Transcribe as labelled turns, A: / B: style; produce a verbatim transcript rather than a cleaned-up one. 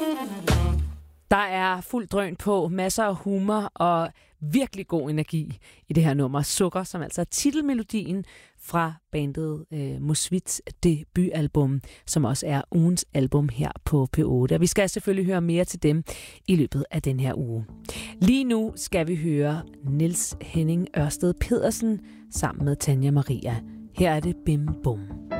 A: Der er fuld drøn på, masser af humor og virkelig god energi i det her nummer. Sukker, som altså er titelmelodien fra bandet øh, Musvits debutalbum, som også er ugens album her på P otte. Og vi skal selvfølgelig høre mere til dem i løbet af den her uge. Lige nu skal vi høre Niels Henning Ørsted Pedersen sammen med Tanja Maria. Her er det Bim Bum.